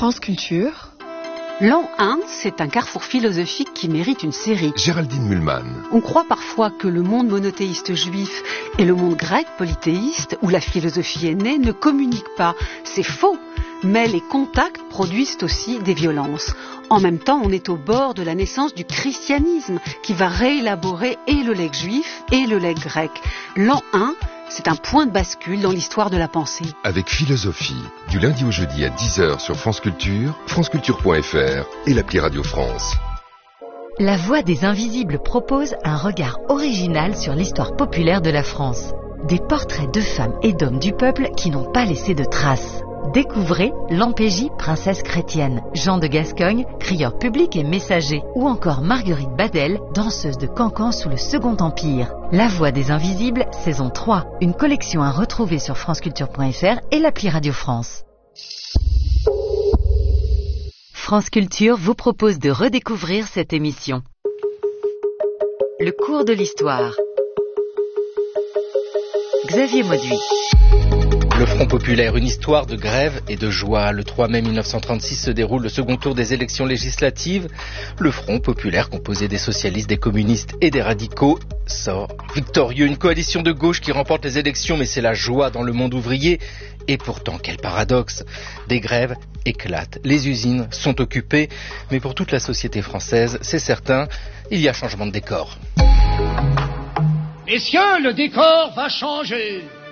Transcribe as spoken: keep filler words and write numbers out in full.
France Culture. L'an un, c'est un carrefour philosophique qui mérite une série. Géraldine Mühlmann. On croit parfois que le monde monothéiste juif et le monde grec polythéiste, où la philosophie est née, ne communiquent pas. C'est faux. Mais les contacts produisent aussi des violences. En même temps, on est au bord de la naissance du christianisme, qui va réélaborer et le legs juif et le legs grec. L'an un, c'est un point de bascule dans l'histoire de la pensée. Avec Philosophie, du lundi au jeudi à dix heures sur France Culture, franceculture point f r et l'appli Radio France. La Voix des Invisibles propose un regard original sur l'histoire populaire de la France. Des portraits de femmes et d'hommes du peuple qui n'ont pas laissé de traces. Découvrez Lampégie, princesse chrétienne, Jean de Gascogne, crieur public et messager, ou encore Marguerite Badel, danseuse de cancan sous le Second Empire. La Voix des Invisibles, saison trois, une collection à retrouver sur franceculture point f r et l'appli Radio France. France Culture vous propose de redécouvrir cette émission. Le cours de l'histoire. Xavier Mauduit. Le Front populaire, une histoire de grève et de joie. Le trois mai mille neuf cent trente-six se déroule le second tour des élections législatives. Le Front populaire, composé des socialistes, des communistes et des radicaux, sort victorieux. Une coalition de gauche qui remporte les élections, mais c'est la joie dans le monde ouvrier. Et pourtant, quel paradoxe. Des grèves éclatent, les usines sont occupées, mais pour toute la société française, c'est certain, il y a changement de décor. Messieurs, le décor va changer.